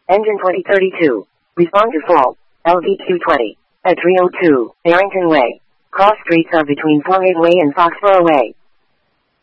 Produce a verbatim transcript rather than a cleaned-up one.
Engine twenty thirty-two. Respond to fault. L V Q twenty. At three oh two, Barrington Way. Cross streets are between Forehead Way and Foxborough Way.